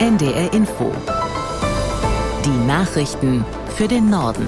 NDR Info. Die Nachrichten für den Norden.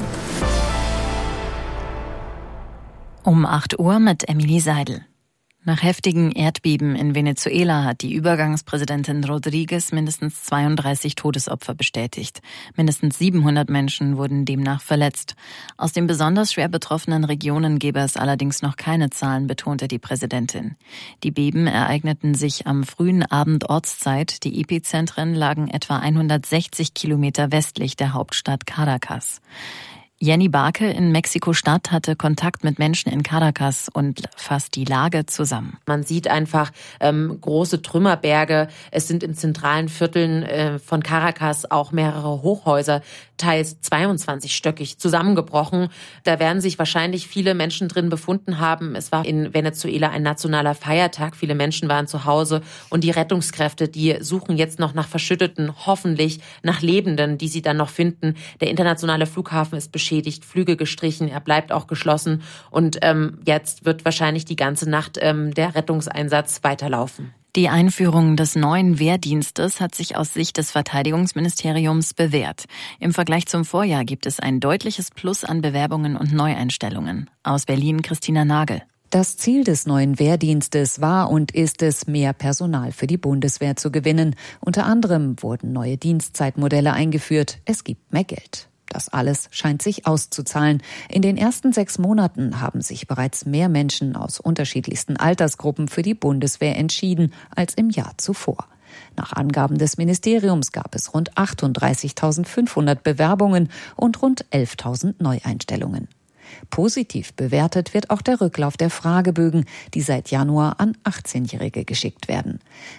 Um 8 Uhr mit Emilie Seidel. Nach heftigen Erdbeben in Venezuela hat die Übergangspräsidentin Rodriguez mindestens 32 Todesopfer bestätigt. Mindestens 700 Menschen wurden demnach verletzt. Aus den besonders schwer betroffenen Regionen gebe es allerdings noch keine Zahlen, betonte die Präsidentin. Die Beben ereigneten sich am frühen Abend Ortszeit. Die Epizentren lagen etwa 160 Kilometer westlich der Hauptstadt Caracas. Jenny Barke in Mexiko-Stadt hatte Kontakt mit Menschen in Caracas und fasst die Lage zusammen. Man sieht einfach große Trümmerberge. Es sind in zentralen Vierteln von Caracas auch mehrere Hochhäuser, teils 22-stöckig, zusammengebrochen. Da werden sich wahrscheinlich viele Menschen drin befunden haben. Es war in Venezuela ein nationaler Feiertag. Viele Menschen waren zu Hause und die Rettungskräfte, die suchen jetzt noch nach Verschütteten, hoffentlich nach Lebenden, die sie dann noch finden. Der internationale Flughafen ist beschädigt, Flüge gestrichen, er bleibt auch geschlossen und jetzt wird wahrscheinlich die ganze Nacht der Rettungseinsatz weiterlaufen. Die Einführung des neuen Wehrdienstes hat sich aus Sicht des Verteidigungsministeriums bewährt. Im Vergleich zum Vorjahr gibt es ein deutliches Plus an Bewerbungen und Neueinstellungen. Aus Berlin Christina Nagel. Das Ziel des neuen Wehrdienstes war und ist es, mehr Personal für die Bundeswehr zu gewinnen. Unter anderem wurden neue Dienstzeitmodelle eingeführt. Es gibt mehr Geld. Das alles scheint sich auszuzahlen. In den ersten 6 Monaten haben sich bereits mehr Menschen aus unterschiedlichsten Altersgruppen für die Bundeswehr entschieden als im Jahr zuvor. Nach Angaben des Ministeriums gab es rund 38.500 Bewerbungen und rund 11.000 Neueinstellungen. Positiv bewertet wird auch der Rücklauf der Fragebögen, die seit Januar an 18-Jährige geschickt werden.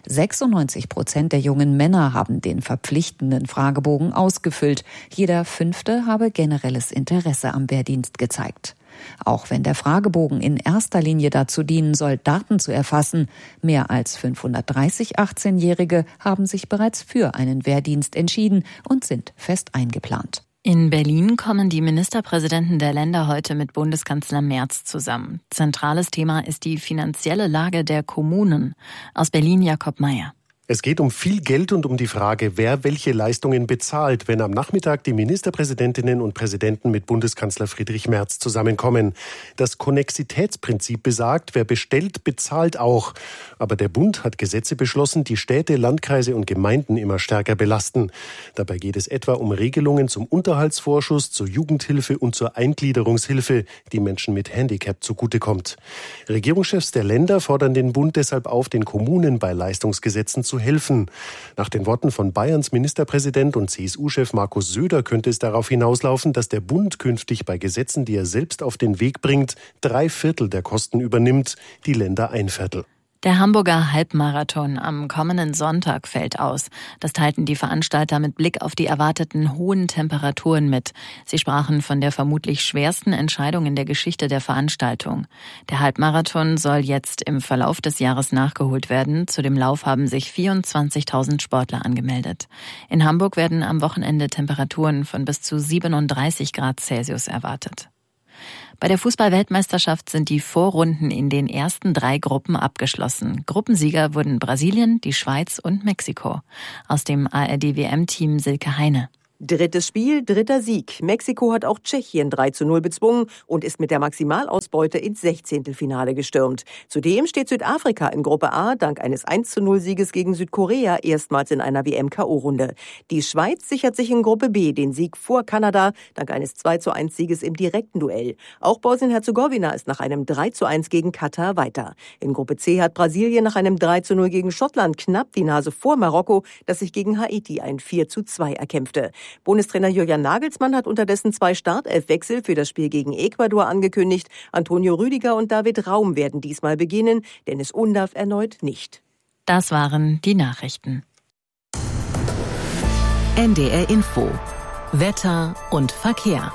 96% der jungen Männer haben den verpflichtenden Fragebogen ausgefüllt. Jeder 5. habe generelles Interesse am Wehrdienst gezeigt. Auch wenn der Fragebogen in erster Linie dazu dienen soll, Daten zu erfassen, mehr als 530 18-Jährige haben sich bereits für einen Wehrdienst entschieden und sind fest eingeplant. In Berlin kommen die Ministerpräsidenten der Länder heute mit Bundeskanzler Merz zusammen. Zentrales Thema ist die finanzielle Lage der Kommunen. Aus Berlin Jakob Mayer. Es geht um viel Geld und um die Frage, wer welche Leistungen bezahlt, wenn am Nachmittag die Ministerpräsidentinnen und Präsidenten mit Bundeskanzler Friedrich Merz zusammenkommen. Das Konnexitätsprinzip besagt, wer bestellt, bezahlt auch. Aber der Bund hat Gesetze beschlossen, die Städte, Landkreise und Gemeinden immer stärker belasten. Dabei geht es etwa um Regelungen zum Unterhaltsvorschuss, zur Jugendhilfe und zur Eingliederungshilfe, die Menschen mit Handicap zugutekommt. Regierungschefs der Länder fordern den Bund deshalb auf, den Kommunen bei Leistungsgesetzen zu helfen. Nach den Worten von Bayerns Ministerpräsident und CSU-Chef Markus Söder könnte es darauf hinauslaufen, dass der Bund künftig bei Gesetzen, die er selbst auf den Weg bringt, 3/4 der Kosten übernimmt, die Länder 1/4. Der Hamburger Halbmarathon am kommenden Sonntag fällt aus. Das teilten die Veranstalter mit Blick auf die erwarteten hohen Temperaturen mit. Sie sprachen von der vermutlich schwersten Entscheidung in der Geschichte der Veranstaltung. Der Halbmarathon soll jetzt im Verlauf des Jahres nachgeholt werden. Zu dem Lauf haben sich 24.000 Sportler angemeldet. In Hamburg werden am Wochenende Temperaturen von bis zu 37 Grad Celsius erwartet. Bei der Fußball-Weltmeisterschaft sind die Vorrunden in den ersten 3 Gruppen abgeschlossen. Gruppensieger wurden Brasilien, die Schweiz und Mexiko. Aus dem ARD-WM-Team Silke Heine. Drittes Spiel, dritter Sieg. Mexiko hat auch Tschechien 3:0 bezwungen und ist mit der Maximalausbeute ins 16. Finale gestürmt. Zudem steht Südafrika in Gruppe A dank eines 1:0-Sieges gegen Südkorea erstmals in einer WM-KO-Runde. Die Schweiz sichert sich in Gruppe B den Sieg vor Kanada dank eines 2:1-Sieges im direkten Duell. Auch Bosnien-Herzegowina ist nach einem 3:1 gegen Katar weiter. In Gruppe C hat Brasilien nach einem 3:0 gegen Schottland knapp die Nase vor Marokko, das sich gegen Haiti ein 4:2 erkämpfte. Bundestrainer Julian Nagelsmann hat unterdessen 2 Startelfwechsel für das Spiel gegen Ecuador angekündigt. Antonio Rüdiger und David Raum werden diesmal beginnen, Dennis Undaff erneut nicht. Das waren die Nachrichten. NDR Info. Wetter und Verkehr.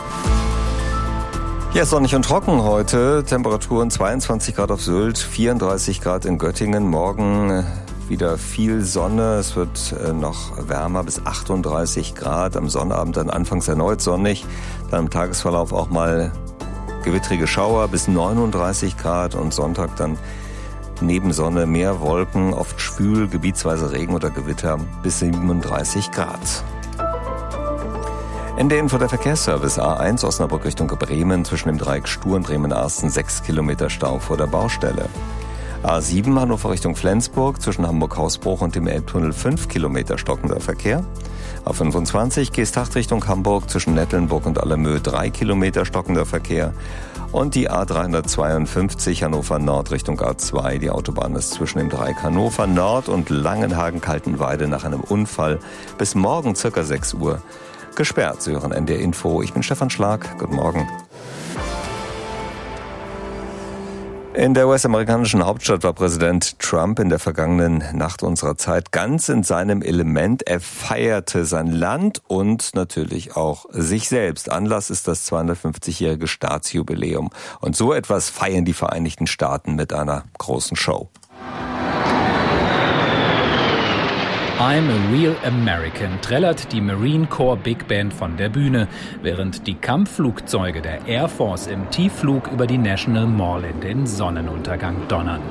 Ja, sonnig und trocken heute. Temperaturen 22 Grad auf Sylt, 34 Grad in Göttingen. Morgen wieder viel Sonne. Es wird noch wärmer bis 38 Grad. Am Sonnabend dann anfangs erneut sonnig. Dann im Tagesverlauf auch mal gewittrige Schauer bis 39 Grad. Und Sonntag dann neben Sonne mehr Wolken, oft schwül, gebietsweise Regen oder Gewitter bis 37 Grad. In der Info der Verkehrsservice A1 Osnabrück Richtung Bremen zwischen dem Dreieck Stur und Bremen-Arsten 6 Kilometer Stau vor der Baustelle. A7 Hannover Richtung Flensburg zwischen Hamburg-Hausbruch und dem Elbtunnel 5 Kilometer stockender Verkehr. A25 Geesthacht Richtung Hamburg zwischen Nettelnburg und Allermö 3 Kilometer stockender Verkehr. Und die A352 Hannover Nord Richtung A2. Die Autobahn ist zwischen dem Dreieck Hannover Nord und Langenhagen-Kaltenweide nach einem Unfall bis morgen ca. 6 Uhr gesperrt. Sie hören NDR Info. Ich bin Stefan Schlag. Guten Morgen. In der US-amerikanischen Hauptstadt war Präsident Trump in der vergangenen Nacht unserer Zeit ganz in seinem Element. Er feierte sein Land und natürlich auch sich selbst. Anlass ist das 250-jährige Staatsjubiläum. Und so etwas feiern die Vereinigten Staaten mit einer großen Show. I'm a Real American trällert die Marine Corps Big Band von der Bühne, während die Kampfflugzeuge der Air Force im Tiefflug über die National Mall in den Sonnenuntergang donnern.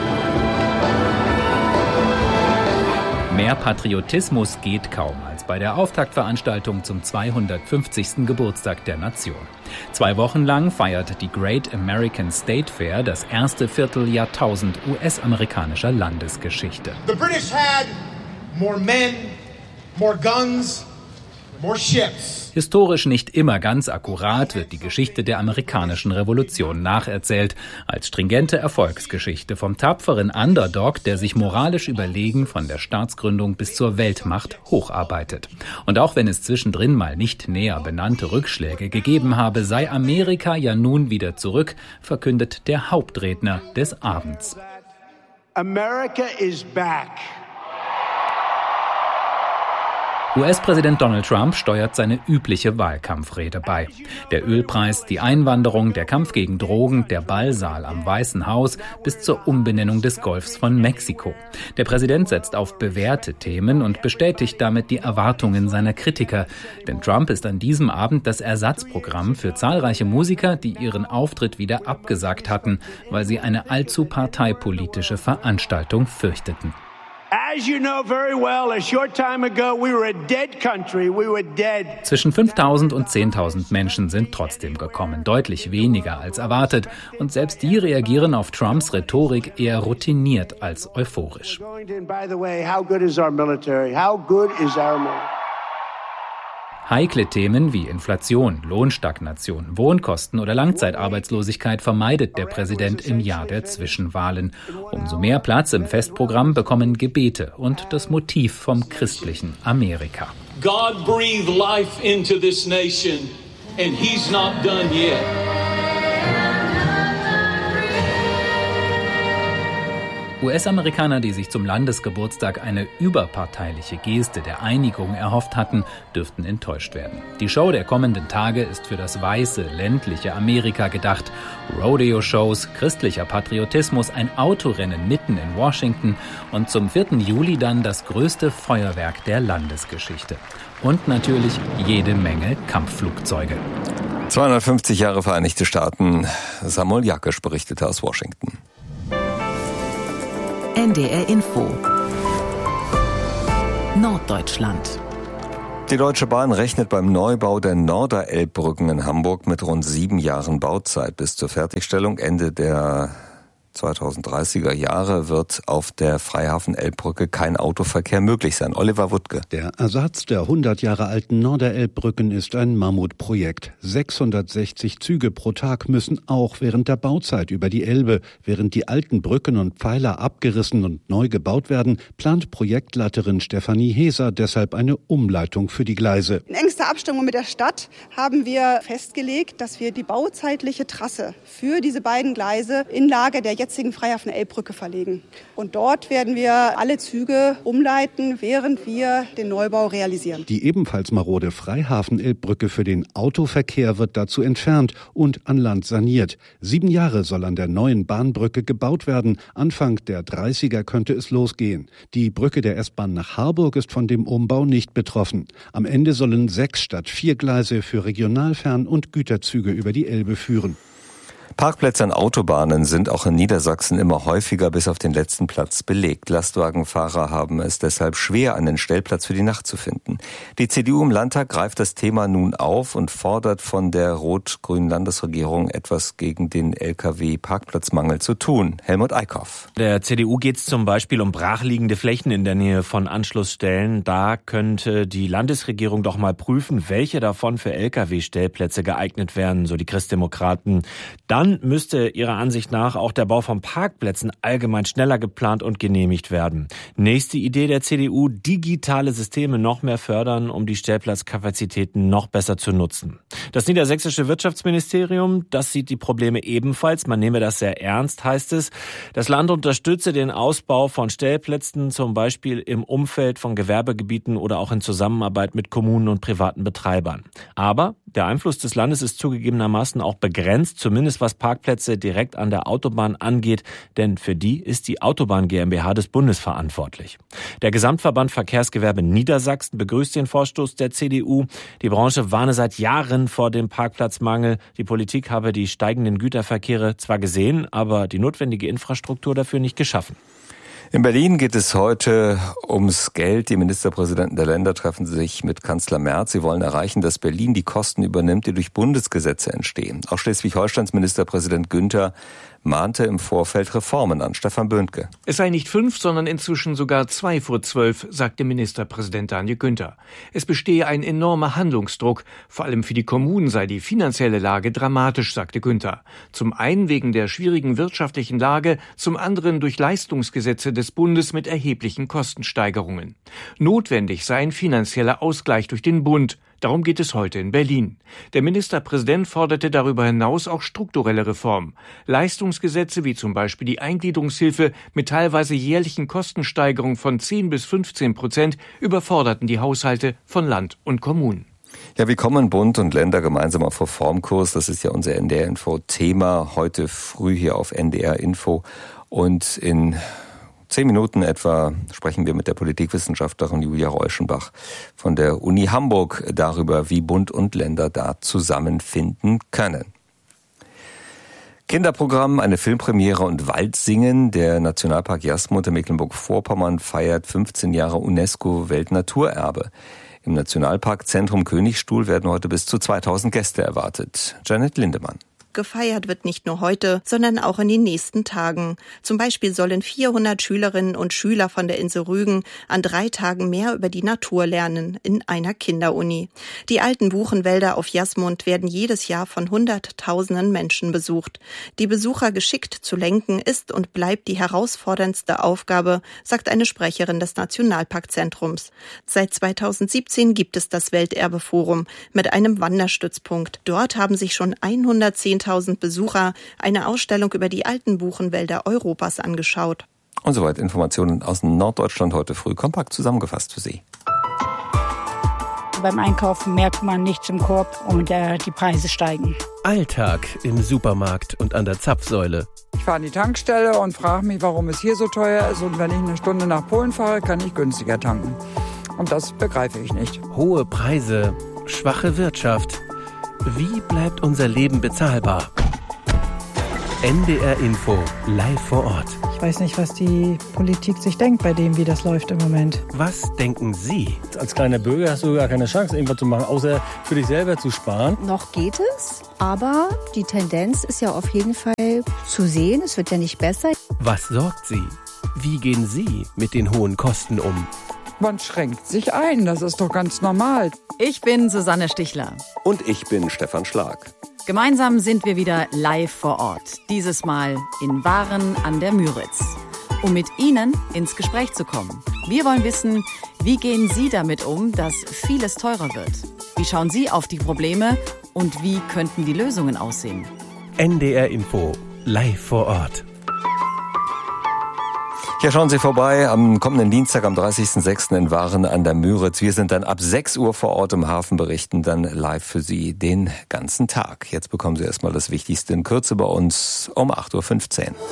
Mehr Patriotismus geht kaum als bei der Auftaktveranstaltung zum 250. Geburtstag der Nation. 2 Wochen lang feiert die Great American State Fair das erste Vierteljahrtausend US-amerikanischer Landesgeschichte. The British had more men, more guns, more ships. Historisch nicht immer ganz akkurat wird die Geschichte der amerikanischen Revolution nacherzählt, als stringente Erfolgsgeschichte vom tapferen Underdog, der sich moralisch überlegen von der Staatsgründung bis zur Weltmacht hocharbeitet. Und auch wenn es zwischendrin mal nicht näher benannte Rückschläge gegeben habe, sei Amerika ja nun wieder zurück, verkündet der Hauptredner des Abends. America is back. US-Präsident Donald Trump steuert seine übliche Wahlkampfrede bei. Der Ölpreis, die Einwanderung, der Kampf gegen Drogen, der Ballsaal am Weißen Haus bis zur Umbenennung des Golfs von Mexiko. Der Präsident setzt auf bewährte Themen und bestätigt damit die Erwartungen seiner Kritiker. Denn Trump ist an diesem Abend das Ersatzprogramm für zahlreiche Musiker, die ihren Auftritt wieder abgesagt hatten, weil sie eine allzu parteipolitische Veranstaltung fürchteten. As you know very well, a short time ago, we were a dead country. We were dead. Zwischen 5.000 und 10.000 Menschen sind trotzdem gekommen, deutlich weniger als erwartet. Und selbst die reagieren auf Trumps Rhetorik eher routiniert als euphorisch. Heikle Themen wie Inflation, Lohnstagnation, Wohnkosten oder Langzeitarbeitslosigkeit vermeidet der Präsident im Jahr der Zwischenwahlen. Umso mehr Platz im Festprogramm bekommen Gebete und das Motiv vom christlichen Amerika. God breathed life into this nation and he's not done yet. US-Amerikaner, die sich zum Landesgeburtstag eine überparteiliche Geste der Einigung erhofft hatten, dürften enttäuscht werden. Die Show der kommenden Tage ist für das weiße, ländliche Amerika gedacht. Rodeo-Shows, christlicher Patriotismus, ein Autorennen mitten in Washington und zum 4. Juli dann das größte Feuerwerk der Landesgeschichte. Und natürlich jede Menge Kampfflugzeuge. 250 Jahre Vereinigte Staaten. Samuel Jakisch berichtete aus Washington. NDR Info Norddeutschland. Die Deutsche Bahn rechnet beim Neubau der Norderelbbrücken in Hamburg mit rund 7 Jahren Bauzeit. Bis zur Fertigstellung Ende der 2030er Jahre wird auf der Freihafen-Elbbrücke kein Autoverkehr möglich sein. Oliver Wuttke. Der Ersatz der 100 Jahre alten Norderelbbrücken ist ein Mammutprojekt. 660 Züge pro Tag müssen auch während der Bauzeit über die Elbe. Während die alten Brücken und Pfeiler abgerissen und neu gebaut werden, plant Projektleiterin Stefanie Heser deshalb eine Umleitung für die Gleise. In engster Abstimmung mit der Stadt haben wir festgelegt, dass wir die bauzeitliche Trasse für diese beiden Gleise in Lage der jetzigen Freihafen-Elbbrücke verlegen. Und dort werden wir alle Züge umleiten, während wir den Neubau realisieren. Die ebenfalls marode Freihafen-Elbbrücke für den Autoverkehr wird dazu entfernt und an Land saniert. 7 Jahre soll an der neuen Bahnbrücke gebaut werden. Anfang der 30er könnte es losgehen. Die Brücke der S-Bahn nach Harburg ist von dem Umbau nicht betroffen. Am Ende sollen 6 statt 4 Gleise für Regionalfern- und Güterzüge über die Elbe führen. Parkplätze an Autobahnen sind auch in Niedersachsen immer häufiger bis auf den letzten Platz belegt. Lastwagenfahrer haben es deshalb schwer, einen Stellplatz für die Nacht zu finden. Die CDU im Landtag greift das Thema nun auf und fordert von der rot-grünen Landesregierung, etwas gegen den Lkw-Parkplatzmangel zu tun. Helmut Eickhoff. Der CDU geht es zum Beispiel um brachliegende Flächen in der Nähe von Anschlussstellen. Da könnte die Landesregierung doch mal prüfen, welche davon für Lkw-Stellplätze geeignet wären, so die Christdemokraten. Dann müsste ihrer Ansicht nach auch der Bau von Parkplätzen allgemein schneller geplant und genehmigt werden. Nächste Idee der CDU, digitale Systeme noch mehr fördern, um die Stellplatzkapazitäten noch besser zu nutzen. Das niedersächsische Wirtschaftsministerium, das sieht die Probleme ebenfalls. Man nehme das sehr ernst, heißt es. Das Land unterstütze den Ausbau von Stellplätzen, zum Beispiel im Umfeld von Gewerbegebieten oder auch in Zusammenarbeit mit Kommunen und privaten Betreibern. Aber der Einfluss des Landes ist zugegebenermaßen auch begrenzt, zumindest was Parkplätze direkt an der Autobahn angeht, denn für die ist die Autobahn GmbH des Bundes verantwortlich. Der Gesamtverband Verkehrsgewerbe Niedersachsen begrüßt den Vorstoß der CDU. Die Branche warne seit Jahren vor dem Parkplatzmangel. Die Politik habe die steigenden Güterverkehre zwar gesehen, aber die notwendige Infrastruktur dafür nicht geschaffen. In Berlin geht es heute ums Geld. Die Ministerpräsidenten der Länder treffen sich mit Kanzler Merz. Sie wollen erreichen, dass Berlin die Kosten übernimmt, die durch Bundesgesetze entstehen. Auch Schleswig-Holsteins Ministerpräsident Günther mahnte im Vorfeld Reformen an. Stefan Böhnke. Es sei nicht 5, sondern inzwischen sogar 2 vor 12, sagte Ministerpräsident Daniel Günther. Es bestehe ein enormer Handlungsdruck. Vor allem für die Kommunen sei die finanzielle Lage dramatisch, sagte Günther. Zum einen wegen der schwierigen wirtschaftlichen Lage, zum anderen durch Leistungsgesetze des Bundes mit erheblichen Kostensteigerungen. Notwendig sei ein finanzieller Ausgleich durch den Bund. Darum geht es heute in Berlin. Der Ministerpräsident forderte darüber hinaus auch strukturelle Reformen. Leistungsgesetze wie zum Beispiel die Eingliederungshilfe mit teilweise jährlichen Kostensteigerungen von 10-15% überforderten die Haushalte von Land und Kommunen. Ja, wie kommen Bund und Länder gemeinsam auf Reformkurs? Das ist ja unser NDR-Info-Thema heute früh hier auf NDR Info. Und in 10 Minuten etwa sprechen wir mit der Politikwissenschaftlerin Julia Reuschenbach von der Uni Hamburg darüber, wie Bund und Länder da zusammenfinden können. Kinderprogramm, eine Filmpremiere und Waldsingen. Der Nationalpark Jasmund in Mecklenburg-Vorpommern feiert 15 Jahre UNESCO-Weltnaturerbe. Im Nationalparkzentrum Königstuhl werden heute bis zu 2000 Gäste erwartet. Janet Lindemann. Gefeiert wird nicht nur heute, sondern auch in den nächsten Tagen. Zum Beispiel sollen 400 Schülerinnen und Schüler von der Insel Rügen an 3 Tagen mehr über die Natur lernen in einer Kinderuni. Die alten Buchenwälder auf Jasmund werden jedes Jahr von Hunderttausenden Menschen besucht. Die Besucher geschickt zu lenken ist und bleibt die herausforderndste Aufgabe, sagt eine Sprecherin des Nationalparkzentrums. Seit 2017 gibt es das Welterbeforum mit einem Wanderstützpunkt. Dort haben sich schon 110.000 Besucher eine Ausstellung über die alten Buchenwälder Europas angeschaut. Und soweit Informationen aus Norddeutschland heute früh kompakt zusammengefasst für Sie. Beim Einkaufen merkt man nichts im Korb und die Preise steigen. Alltag im Supermarkt und an der Zapfsäule. Ich fahre an die Tankstelle und frage mich, warum es hier so teuer ist. Und wenn ich eine Stunde nach Polen fahre, kann ich günstiger tanken. Und das begreife ich nicht. Hohe Preise, schwache Wirtschaft. Wie bleibt unser Leben bezahlbar? NDR Info, live vor Ort. Ich weiß nicht, was die Politik sich denkt bei dem, wie das läuft im Moment. Was denken Sie? Als kleiner Bürger hast du gar keine Chance, irgendwas zu machen, außer für dich selber zu sparen. Noch geht es, aber die Tendenz ist ja auf jeden Fall zu sehen. Es wird ja nicht besser. Was sorgt Sie? Wie gehen Sie mit den hohen Kosten um? Man schränkt sich ein, das ist doch ganz normal. Ich bin Susanne Stichler. Und ich bin Stefan Schlag. Gemeinsam sind wir wieder live vor Ort. Dieses Mal in Waren an der Müritz. Um mit Ihnen ins Gespräch zu kommen. Wir wollen wissen, wie gehen Sie damit um, dass vieles teurer wird? Wie schauen Sie auf die Probleme und wie könnten die Lösungen aussehen? NDR Info, live vor Ort. Ja, schauen Sie vorbei am kommenden Dienstag, am 30.06. in Waren an der Müritz. Wir sind dann ab 6 Uhr vor Ort im Hafen, berichten dann live für Sie den ganzen Tag. Jetzt bekommen Sie erstmal das Wichtigste in Kürze bei uns um 8.15 Uhr.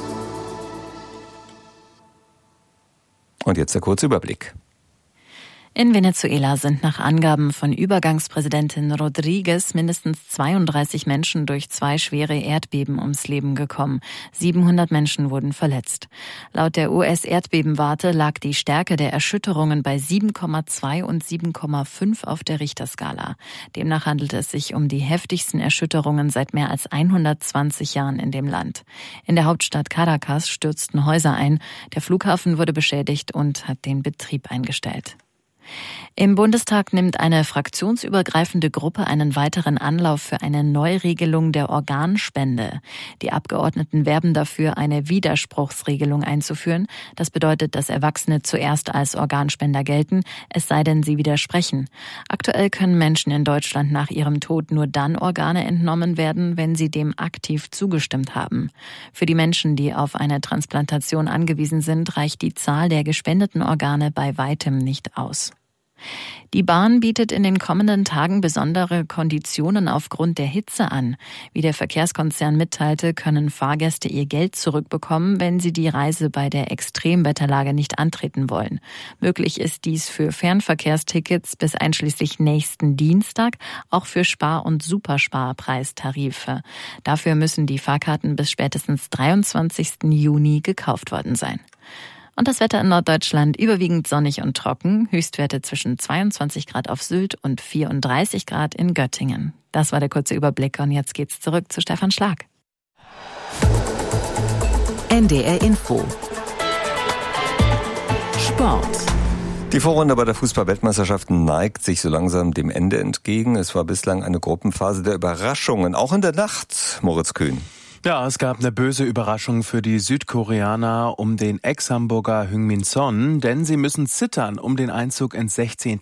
Und jetzt der kurze Überblick. In Venezuela sind nach Angaben von Übergangspräsidentin Rodriguez mindestens 32 Menschen durch 2 schwere Erdbeben ums Leben gekommen. 700 Menschen wurden verletzt. Laut der US-Erdbebenwarte lag die Stärke der Erschütterungen bei 7,2 und 7,5 auf der Richterskala. Demnach handelt es sich um die heftigsten Erschütterungen seit mehr als 120 Jahren in dem Land. In der Hauptstadt Caracas stürzten Häuser ein. Der Flughafen wurde beschädigt und hat den Betrieb eingestellt. Im Bundestag nimmt eine fraktionsübergreifende Gruppe einen weiteren Anlauf für eine Neuregelung der Organspende. Die Abgeordneten werben dafür, eine Widerspruchsregelung einzuführen. Das bedeutet, dass Erwachsene zuerst als Organspender gelten, es sei denn, sie widersprechen. Aktuell können Menschen in Deutschland nach ihrem Tod nur dann Organe entnommen werden, wenn sie dem aktiv zugestimmt haben. Für die Menschen, die auf eine Transplantation angewiesen sind, reicht die Zahl der gespendeten Organe bei weitem nicht aus. Die Bahn bietet in den kommenden Tagen besondere Konditionen aufgrund der Hitze an. Wie der Verkehrskonzern mitteilte, können Fahrgäste ihr Geld zurückbekommen, wenn sie die Reise bei der Extremwetterlage nicht antreten wollen. Möglich ist dies für Fernverkehrstickets bis einschließlich nächsten Dienstag, auch für Spar- und Supersparpreistarife. Dafür müssen die Fahrkarten bis spätestens 23. Juni gekauft worden sein. Und das Wetter in Norddeutschland überwiegend sonnig und trocken, Höchstwerte zwischen 22 Grad auf Sylt und 34 Grad in Göttingen. Das war der kurze Überblick und jetzt geht's zurück zu Stefan Schlag. NDR Info. Sport. Die Vorrunde bei der Fußball-Weltmeisterschaft neigt sich so langsam dem Ende entgegen. Es war bislang eine Gruppenphase der Überraschungen, auch in der Nacht, Moritz Kühn. Ja, es gab eine böse Überraschung für die Südkoreaner um den Ex-Hamburger Heung-min Son, denn sie müssen zittern um den Einzug ins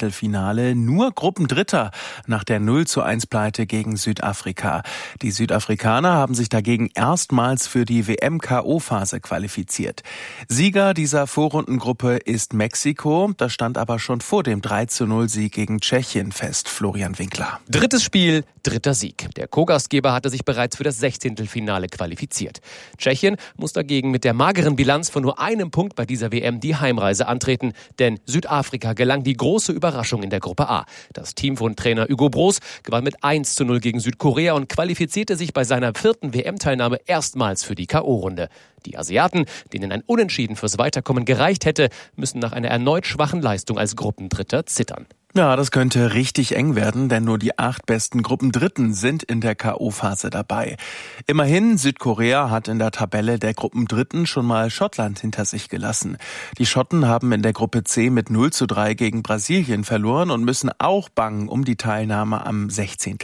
16. Nur Gruppendritter nach der 0:1-Pleite gegen Südafrika. Die Südafrikaner haben sich dagegen erstmals für die WM-KO-Phase qualifiziert. Sieger dieser Vorrundengruppe ist Mexiko, das stand aber schon vor dem 3:0-Sieg gegen Tschechien fest. Florian Winkler. Drittes Spiel, dritter Sieg. Der Co-Gastgeber hatte sich bereits für das 16. qualifiziert. Tschechien muss dagegen mit der mageren Bilanz von nur einem Punkt bei dieser WM die Heimreise antreten, denn Südafrika gelang die große Überraschung in der Gruppe A. Das Team von Trainer Hugo Broos gewann mit 1:0 gegen Südkorea und qualifizierte sich bei seiner 4. WM-Teilnahme erstmals für die K.O.-Runde. Die Asiaten, denen ein Unentschieden fürs Weiterkommen gereicht hätte, müssen nach einer erneut schwachen Leistung als Gruppendritter zittern. Ja, das könnte richtig eng werden, denn nur die 8 besten Gruppendritten sind in der K.O.-Phase dabei. Immerhin, Südkorea hat in der Tabelle der Gruppendritten schon mal Schottland hinter sich gelassen. Die Schotten haben in der Gruppe C mit 0:3 gegen Brasilien verloren und müssen auch bangen um die Teilnahme am 16.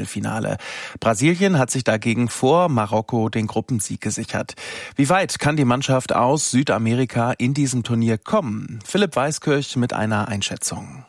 Brasilien hat sich dagegen vor Marokko den Gruppensieg gesichert. Wie weit kann die Mannschaft aus Südamerika in diesem Turnier kommen? Philipp Weiskirch mit einer Einschätzung.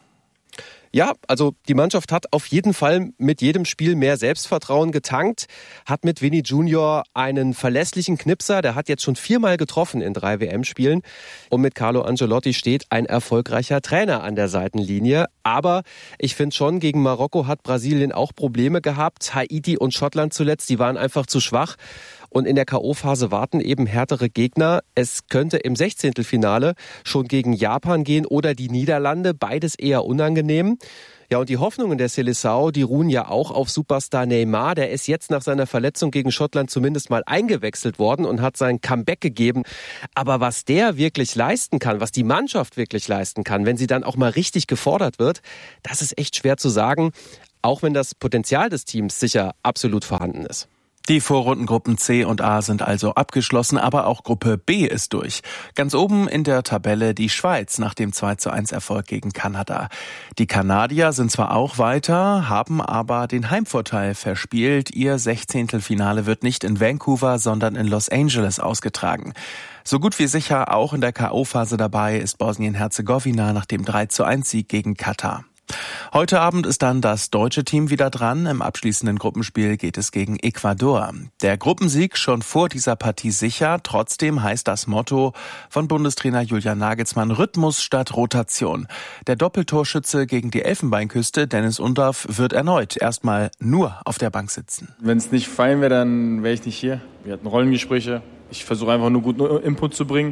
Ja, also die Mannschaft hat auf jeden Fall mit jedem Spiel mehr Selbstvertrauen getankt, hat mit Vinny Junior einen verlässlichen Knipser, der hat jetzt schon 4-mal getroffen in 3 WM-Spielen und mit Carlo Ancelotti steht ein erfolgreicher Trainer an der Seitenlinie. Aber ich finde schon, gegen Marokko hat Brasilien auch Probleme gehabt, Haiti und Schottland zuletzt, die waren einfach zu schwach. Und in der K.O.-Phase warten eben härtere Gegner. Es könnte im 16. schon gegen Japan gehen oder die Niederlande. Beides eher unangenehm. Ja, und die Hoffnungen der Seleção, die ruhen ja auch auf Superstar Neymar. Der ist jetzt nach seiner Verletzung gegen Schottland zumindest mal eingewechselt worden und hat sein Comeback gegeben. Aber was der wirklich leisten kann, was die Mannschaft wirklich leisten kann, wenn sie dann auch mal richtig gefordert wird, das ist echt schwer zu sagen. Auch wenn das Potenzial des Teams sicher absolut vorhanden ist. Die Vorrundengruppen C und A sind also abgeschlossen, aber auch Gruppe B ist durch. Ganz oben in der Tabelle die Schweiz nach dem 2:1-Erfolg gegen Kanada. Die Kanadier sind zwar auch weiter, haben aber den Heimvorteil verspielt. Ihr 16. wird nicht in Vancouver, sondern in Los Angeles ausgetragen. So gut wie sicher auch in der K.O.-Phase dabei ist Bosnien-Herzegowina nach dem 3:1-Sieg gegen Katar. Heute Abend ist dann das deutsche Team wieder dran. Im abschließenden Gruppenspiel geht es gegen Ecuador. Der Gruppensieg schon vor dieser Partie sicher. Trotzdem heißt das Motto von Bundestrainer Julian Nagelsmann Rhythmus statt Rotation. Der Doppeltorschütze gegen die Elfenbeinküste, Dennis Undorf, wird erneut erstmal nur auf der Bank sitzen. Wenn es nicht fein wäre, dann wäre ich nicht hier. Wir hatten Rollengespräche. Ich versuche einfach nur guten Input zu bringen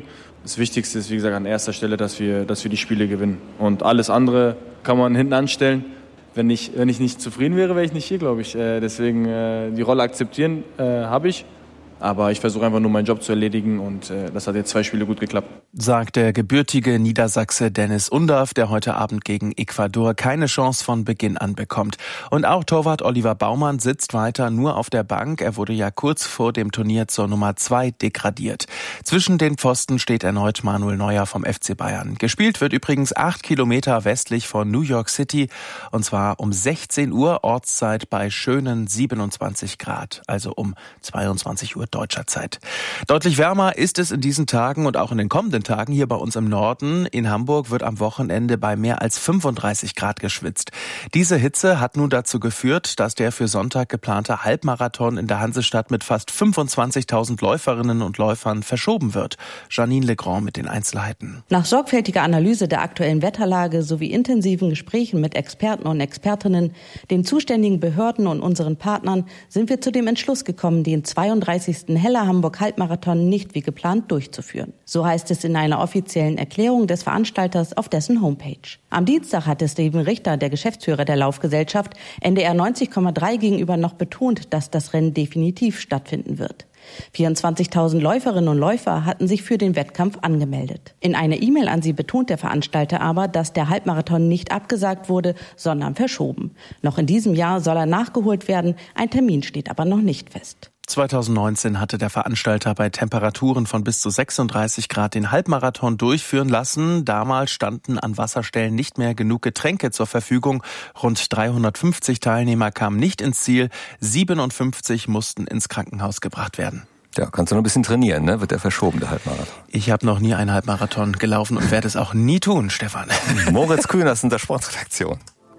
Das Wichtigste ist, wie gesagt, an erster Stelle, dass wir die Spiele gewinnen. Und alles andere kann man hinten anstellen. Wenn ich nicht zufrieden wäre, wäre ich nicht hier, glaube ich. Deswegen die Rolle akzeptieren habe ich. Aber ich versuche einfach nur meinen Job zu erledigen und das hat jetzt 2 Spiele gut geklappt. Sagt der gebürtige Niedersachse Dennis Undaff, der heute Abend gegen Ecuador keine Chance von Beginn an bekommt. Und auch Torwart Oliver Baumann sitzt weiter nur auf der Bank. Er wurde ja kurz vor dem Turnier zur Nummer 2 degradiert. Zwischen den Pfosten steht erneut Manuel Neuer vom FC Bayern. Gespielt wird übrigens 8 Kilometer westlich von New York City und zwar um 16 Uhr Ortszeit bei schönen 27 Grad, also um 22 Uhr deutscher Zeit. Deutlich wärmer ist es in diesen Tagen und auch in den kommenden Tagen hier bei uns im Norden. In Hamburg wird am Wochenende bei mehr als 35 Grad geschwitzt. Diese Hitze hat nun dazu geführt, dass der für Sonntag geplante Halbmarathon in der Hansestadt mit fast 25.000 Läuferinnen und Läufern verschoben wird. Janine Legrand mit den Einzelheiten. Nach sorgfältiger Analyse der aktuellen Wetterlage sowie intensiven Gesprächen mit Experten und Expertinnen, den zuständigen Behörden und unseren Partnern sind wir zu dem Entschluss gekommen, den 32. Heller Hamburg Halbmarathon nicht wie geplant durchzuführen. So heißt es in einer offiziellen Erklärung des Veranstalters auf dessen Homepage. Am Dienstag hatte Steven Richter, der Geschäftsführer der Laufgesellschaft, NDR 90,3 gegenüber noch betont, dass das Rennen definitiv stattfinden wird. 24.000 Läuferinnen und Läufer hatten sich für den Wettkampf angemeldet. In einer E-Mail an sie betont der Veranstalter aber, dass der Halbmarathon nicht abgesagt wurde, sondern verschoben. Noch in diesem Jahr soll er nachgeholt werden, ein Termin steht aber noch nicht fest. 2019 hatte der Veranstalter bei Temperaturen von bis zu 36 Grad den Halbmarathon durchführen lassen. Damals standen an Wasserstellen nicht mehr genug Getränke zur Verfügung. Rund 350 Teilnehmer kamen nicht ins Ziel. 57 mussten ins Krankenhaus gebracht werden. Ja, kannst du noch ein bisschen trainieren, ne? Wird der verschoben, der Halbmarathon? Ich habe noch nie einen Halbmarathon gelaufen und werde es auch nie tun, Stefan. Moritz Kühners in der Sportredaktion.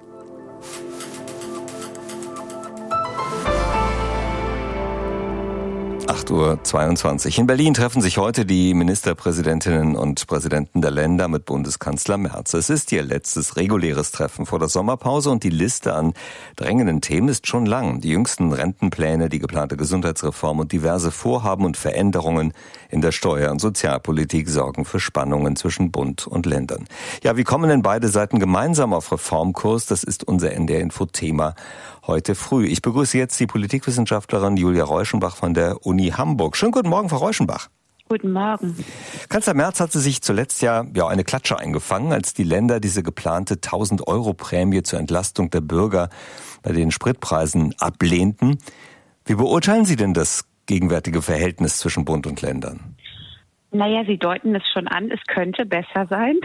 Uhr 22. In Berlin treffen sich heute die Ministerpräsidentinnen und Präsidenten der Länder mit Bundeskanzler Merz. Es ist ihr letztes reguläres Treffen vor der Sommerpause und die Liste an drängenden Themen ist schon lang. Die jüngsten Rentenpläne, die geplante Gesundheitsreform und diverse Vorhaben und Veränderungen in der Steuer- und Sozialpolitik sorgen für Spannungen zwischen Bund und Ländern. Ja, wie kommen denn beide Seiten gemeinsam auf Reformkurs? Das ist unser NDR-Info-Thema heute früh. Ich begrüße jetzt die Politikwissenschaftlerin Julia Reuschenbach von der Uni Hamburg. Schönen guten Morgen, Frau Reuschenbach. Guten Morgen. Kanzler Merz hatte sich zuletzt ja eine Klatsche eingefangen, als die Länder diese geplante 1.000-Euro-Prämie zur Entlastung der Bürger bei den Spritpreisen ablehnten. Wie beurteilen Sie denn das gegenwärtige Verhältnis zwischen Bund und Ländern? Naja, Sie deuten es schon an, es könnte besser sein.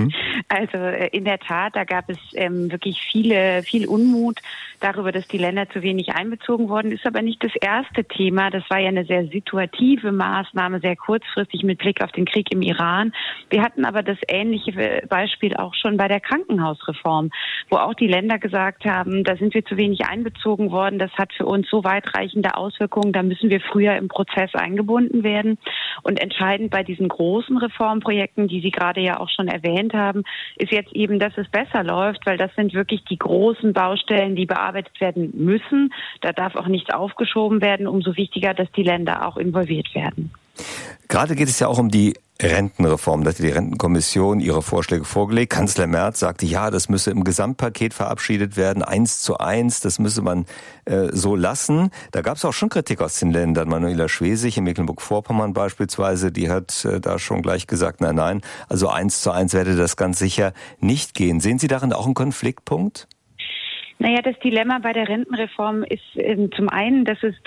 Also in der Tat, da gab es wirklich viel Unmut darüber, dass die Länder zu wenig einbezogen wurden. Ist aber nicht das erste Thema. Das war ja eine sehr situative Maßnahme, sehr kurzfristig mit Blick auf den Krieg im Iran. Wir hatten aber das ähnliche Beispiel auch schon bei der Krankenhausreform, wo auch die Länder gesagt haben, da sind wir zu wenig einbezogen worden. Das hat für uns so weitreichende Auswirkungen, da müssen wir früher im Prozess eingebunden werden. Und entscheidend bei diesen großen Reformprojekten, die Sie gerade ja auch schon erwähnt haben, ist jetzt eben, dass es besser läuft, weil das sind wirklich die großen Baustellen, die bearbeitet werden müssen. Da darf auch nichts aufgeschoben werden. Umso wichtiger, dass die Länder auch involviert werden. Gerade geht es ja auch um die Rentenreform. Da hat die Rentenkommission ihre Vorschläge vorgelegt. Kanzler Merz sagte, ja, das müsse im Gesamtpaket verabschiedet werden, 1:1, das müsse man so lassen. Da gab es auch schon Kritik aus den Ländern. Manuela Schwesig in Mecklenburg-Vorpommern beispielsweise, die hat da schon gleich gesagt, nein, also 1:1 werde das ganz sicher nicht gehen. Sehen Sie darin auch einen Konfliktpunkt? Naja, das Dilemma bei der Rentenreform ist zum einen, dass es